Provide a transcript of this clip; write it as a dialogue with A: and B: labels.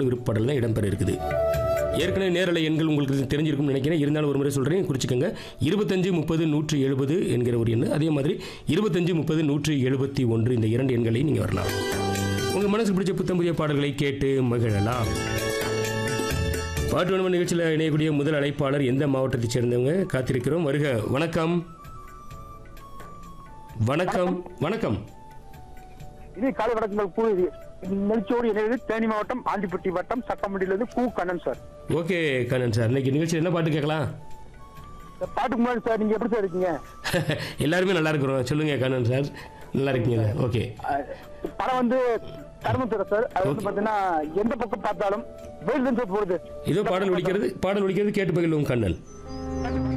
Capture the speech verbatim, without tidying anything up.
A: விருப்பப்பாடல் தான் இடம்பெற இருக்குது. ஏற்கனவே நேரலை எண்கள் உங்களுக்கு தெரிஞ்சிருக்கும்னு நினைக்கிறேன். இருந்தாலும் ஒரு முறை சொல்கிறேன், குறிச்சிக்கோங்க. இருபத்தஞ்சு முப்பது நூற்றி எழுபது என்கிற ஒரு எண், அதே மாதிரி இருபத்தஞ்சு முப்பது நூற்றி எழுபத்தி ஒன்று இந்த இரண்டு எண்களை நீங்கள் வரலாம். உங்கள் மனசுக்கு பிடிச்ச புத்தம் புதிய பாடல்களை கேட்டு மகிழலாம். பாட்டு வனம நிகழ்ச்சியில் இணையக்கூடிய முதல் அழைப்பாளர் எந்த மாவட்டத்தைச் சேர்ந்தவங்க காத்திருக்கிறோம். வருக. வணக்கம். வணக்கம். வணக்கம்.
B: இது காலை வணக்கங்கள். கூறி நிகழ்ச்சியோடு இணைவது தேனி மாவட்டம் ஆண்டிப்பட்டி வட்டம் சட்டமண்டியிலிருந்து கு Kannan sir.
A: Okay Kannan sir, இன்னைக்கு நிகழ்ச்சியில் என்ன பாட்டு கேட்கலாம்?
B: பாட்டுக்கு முன்னாடி சார் நீங்க எப்படி சார் இருக்கீங்க?
A: எல்லாருமே நல்லா இருக்கிறோம். சொல்லுங்க கண்ணன் சார், நல்லா இருக்கீங்க? ஓகே.
B: படம் வந்து தர்மத்துறை சார். அது வந்து பாத்தீங்கன்னா எந்த பக்கம் பார்த்தாலும் வெயில் தான் சார் போடுது.
A: இதோ பாடல் ஒலிக்கிறது, பாடல் ஒலிக்கிறது, கேட்டு பகிர்வோம் கண்ணன்.